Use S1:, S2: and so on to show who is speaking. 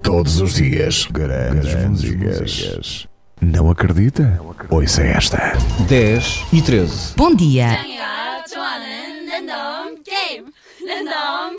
S1: Todos os dias, grandes músicas. Não acredita? Ouça esta.
S2: 10 e 13.
S3: Bom dia.
S4: 짱이가 좋아하는 랜덤 게임. 랜덤